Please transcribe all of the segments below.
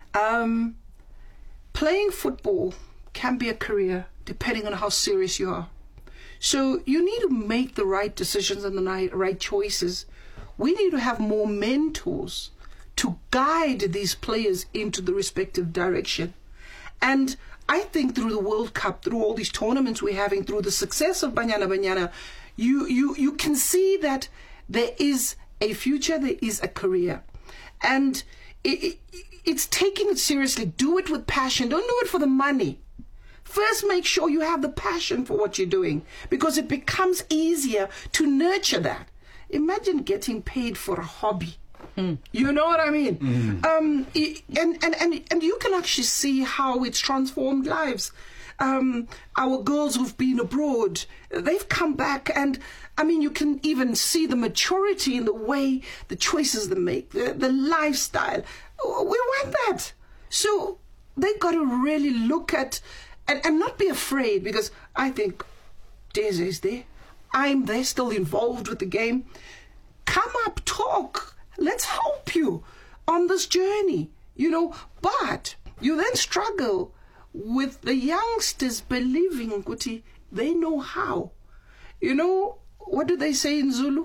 Playing football can be a career depending on how serious you are. So you need to make the right decisions and the right choices. We need to have more mentors to guide these players into the respective direction. And I think through the World Cup, through all these tournaments we're having, through the success of Banyana Banyana, you can see that there is a future, there is a career. And it's taking it seriously. Do it with passion. Don't do it for the money. First, make sure you have the passion for what you're doing, because it becomes easier to nurture that. Imagine getting paid for a hobby. You know what I mean? And you can actually see how it's transformed lives. Our girls who've been abroad, they've come back, and I mean, you can even see the maturity in the way, the choices they make, the lifestyle. We want that. So they got to really look at and not be afraid, because I think Deze is there. I'm there, still involved with the game. Come up, talk. Let's help you on this journey, you know. But you then struggle with the youngsters believing Kuti they know how. You know, what do they say in Zulu?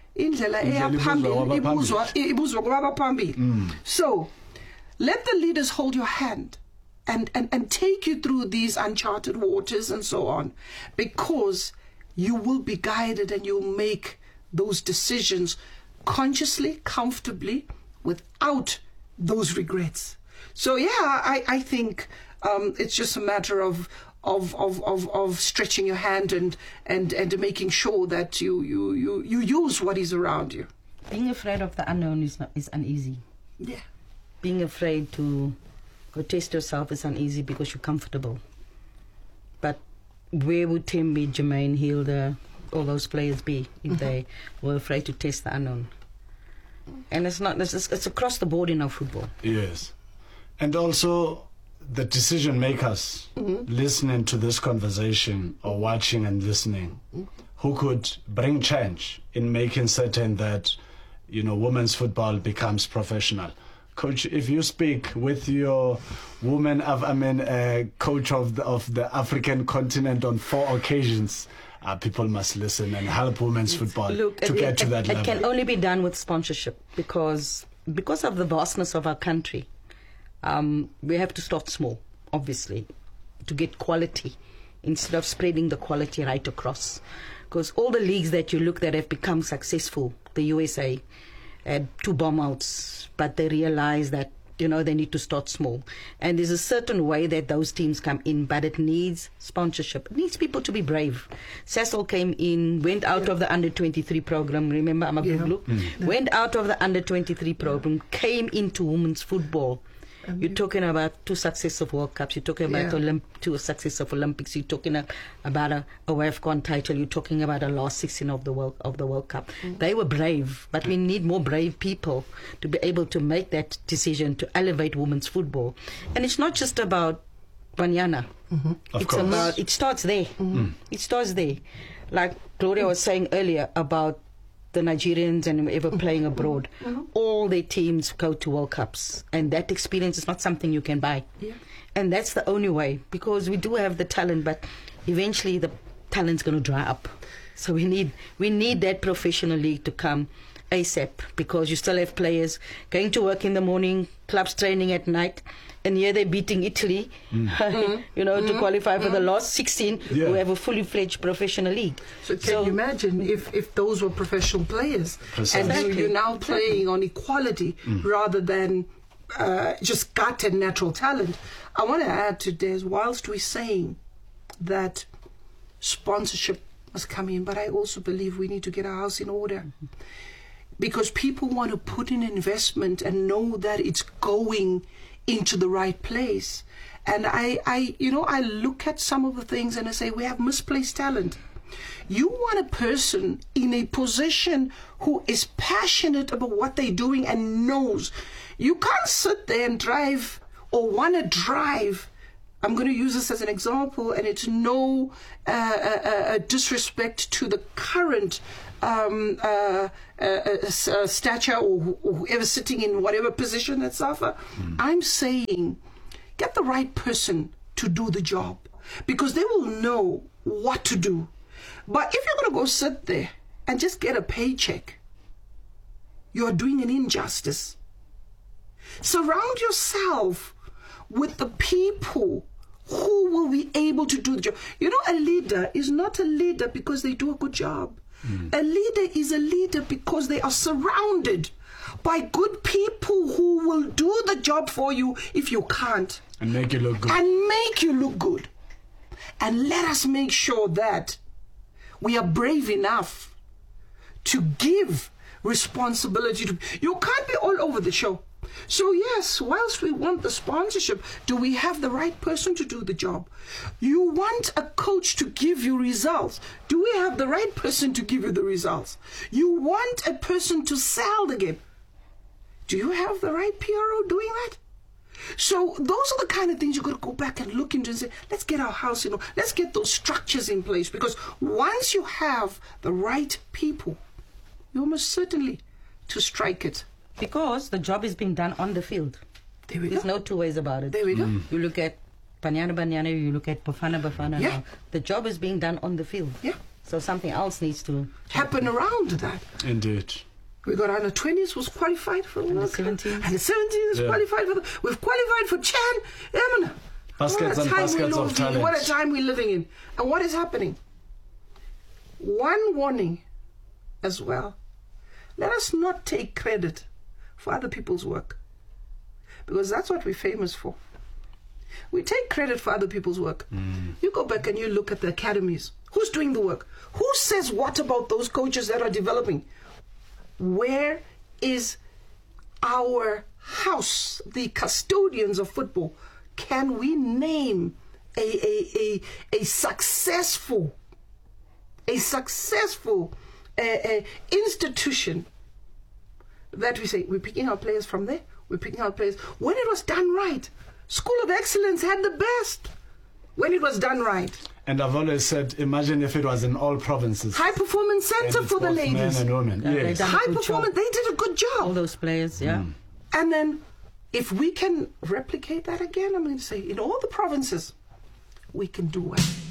So let the leaders hold your hand and take you through these uncharted waters and so on, because you will be guided and you'll make those decisions consciously, comfortably, without those regrets. So yeah, I think it's just a matter of stretching your hand and making sure that you use what is around you. Being afraid of the unknown is uneasy. Yeah. Being afraid to go test yourself is uneasy because you're comfortable. But where would Tembi, Jermaine, Hilda, all those players be if they were afraid to test the unknown? And it's across the board in our football. Yes. And also the decision makers listening to this conversation or watching and listening, who could bring change in making certain that, you know, women's football becomes professional. Coach, if you speak with your woman, coach of the African continent on 4 occasions, people must listen and help women's football to get to that level. It can only be done with sponsorship because of the vastness of our country. We have to start small, obviously, to get quality instead of spreading the quality right across. Because all the leagues that you look that have become successful, the USA had 2 bomb outs, but they realize that, you know, they need to start small. And there's a certain way that those teams come in, but it needs sponsorship. It needs people to be brave. Cecil came in, went out of the under-23 program. Remember, went out of the under-23 program, came into women's football. You're talking about 2 successive World Cups. You're talking about 2 successive Olympics. You're talking about a WAFCON title. You're talking about a last 16 of the World Cup. They were brave, but we need more brave people to be able to make that decision to elevate women's football. And it's not just about Banyana. It starts there. It starts there. Like Gloria was saying earlier about the Nigerians and whoever playing abroad, all their teams go to World Cups, and that experience is not something you can buy. And that's the only way, because we do have the talent, but eventually the talent's going to dry up. So we need that professional league to come ASAP, because you still have players going to work in the morning, clubs training at night, and here they're beating Italy, to qualify for the last 16 who have a fully fledged professional league. So can you imagine if those were professional players, and you're now playing on equality rather than just gut and natural talent. I want to add to this, whilst we're saying that sponsorship must come in, but I also believe we need to get our house in order. Because people want to put in investment and know that it's going into the right place. And I look at some of the things and I say, we have misplaced talent. You want a person in a position who is passionate about what they're doing and knows. You can't sit there and drive or want to drive. I'm going to use this as an example, and it's no disrespect to the current stature or whoever sitting in whatever position at SAFA. I'm saying get the right person to do the job, because they will know what to do. But if you're going to go sit there and just get a paycheck, you're doing an injustice. Surround yourself with the people who will be able to do the job. You know, a leader is not a leader because they do a good job. A leader is a leader because they are surrounded by good people who will do the job for you if you can't. And make you look good. And make you look good. And let us make sure that we are brave enough to give responsibility to. You can't be all over the show. So yes, whilst we want the sponsorship, do we have the right person to do the job? You want a coach to give you results. Do we have the right person to give you the results? You want a person to sell the game. Do you have the right PRO doing that? So those are the kind of things you've got to go back and look into and say, let's get our house in order. Let's get those structures in place. Because once you have the right people, you're almost certainly to strike it. Because the job is being done on the field. There we There's go. no two ways about it. There we go. You look at Banyana, you look at Bafana. Yeah. Now. The job is being done on the field. Yeah. So something else needs to Happen around that. Indeed. We got under 20s was qualified for the World Cup. 17s. Under 17s was Yeah. qualified for the. We've qualified for Chan. Emma. Baskets and baskets of talent. What a time we're living in. And what is happening? One warning as well. Let us not take credit for other people's work, because that's what we're famous for. We take credit for other people's work. You go back and you look at the academies. Who's doing the work? Who says what about those coaches that are developing? Where is our house, the custodians of football? Can we name a successful institution that we say we're picking our players from there, we're picking our players when it was done right? School of Excellence had the best when it was done right. And I've always said, imagine if it was in all provinces. High Performance And Center it's for the both men ladies. and women. Yeah, they Yes. done- High good Performance, job. they did a good all job. those players, yeah. And then if we can replicate that again, I'm going to say in all the provinces, we can do well.